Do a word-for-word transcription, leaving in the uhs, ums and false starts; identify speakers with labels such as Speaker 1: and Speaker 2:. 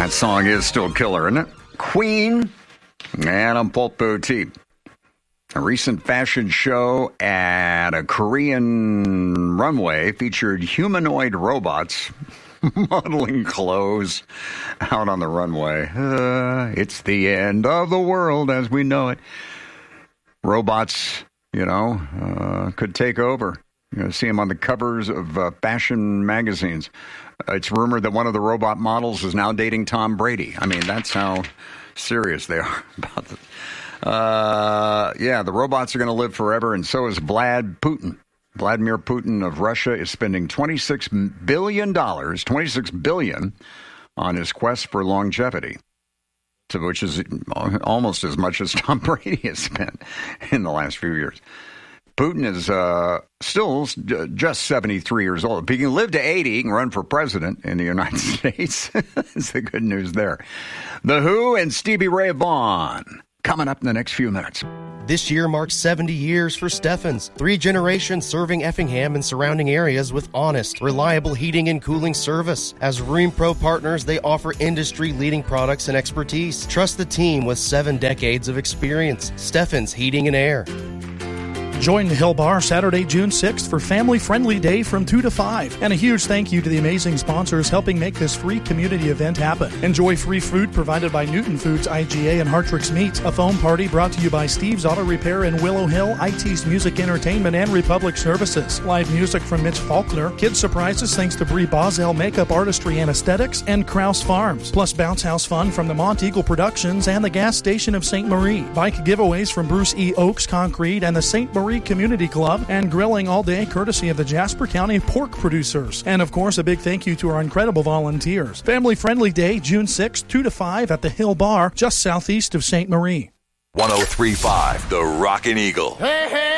Speaker 1: That song is still killer, isn't it? Queen and a Pulp Boutique. A recent fashion show at a Korean runway featured humanoid robots modeling clothes out on the runway. Uh, it's the end of the world as we know it. Robots, you know, uh, could take over. You know, see them on the covers of uh, fashion magazines. Uh, it's rumored that one of the robot models is now dating Tom Brady. I mean, that's how serious they are about this. Uh, yeah, the robots are going to live forever, and so is Vlad Putin. Vladimir Putin of Russia is spending twenty-six billion dollars, twenty-six billion dollars on his quest for longevity, to which is almost as much as Tom Brady has spent in the last few years. Putin is uh, still just seventy-three years old. If he can live to eighty, he can run for president in the United States. That's the good news there. The Who and Stevie Ray Vaughan coming up in the next few minutes.
Speaker 2: This year marks seventy years for Steffens. Three generations serving Effingham and surrounding areas with honest, reliable heating and cooling service. As Rheem Pro partners, they offer industry-leading products and expertise. Trust the team with seven decades of experience. Steffens Heating and Air.
Speaker 3: Join the Hill Bar Saturday, June sixth for Family Friendly Day from two to five. And a huge thank you to the amazing sponsors helping make this free community event happen. Enjoy free food provided by Newton Foods, I G A, and Hartrix Meats. A foam party brought to you by Steve's Auto Repair in Willow Hill, I T's Music Entertainment, and Republic Services. Live music from Mitch Faulkner. Kids surprises thanks to Brie Boswell Makeup Artistry and Aesthetics and Krause Farms. Plus bounce house fun from the Mont Eagle Productions and the gas station of Saint Marie. Bike giveaways from Bruce E. Oaks Concrete and the Saint Marie Community Club, and grilling all day courtesy of the Jasper County Pork Producers. And of course, a big thank you to our incredible volunteers. Family Friendly Day, June sixth, two to five at the Hill Bar, just southeast of Saint Marie.
Speaker 4: one oh three point five, The Rockin' Eagle.
Speaker 5: Hey, hey!